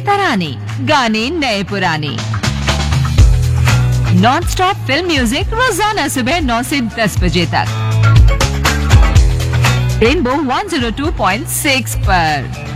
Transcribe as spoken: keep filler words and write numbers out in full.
तराने, गाने नए पुराने, नॉन स्टॉप फिल्म म्यूजिक रोजाना सुबह नौ से दस बजे तक rainbow one zero two point six पर।